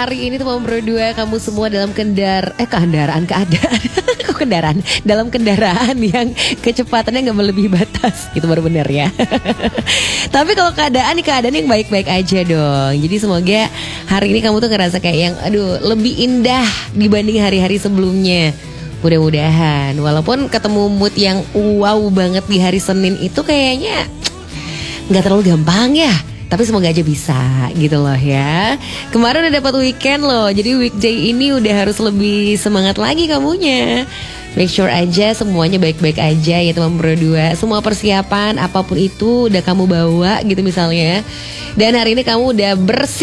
hari ini teman berdua kamu semua dalam keadaan kok kendaraan dalam kendaraan yang kecepatannya nggak melebihi batas, itu baru bener ya. Tapi kalau keadaan yang baik-baik aja dong. Jadi semoga hari ini kamu tuh ngerasa kayak yang lebih indah dibanding hari-hari sebelumnya. Mudah-mudahan walaupun ketemu mood yang wow banget di hari Senin itu kayaknya nggak terlalu gampang ya, tapi semoga aja bisa gitu loh ya. Kemarin udah dapat weekend loh, jadi weekday ini udah harus lebih semangat lagi kamunya. Make sure aja semuanya baik-baik aja ya teman berdua. Semua persiapan apapun itu udah kamu bawa gitu misalnya. Dan hari ini kamu udah bersih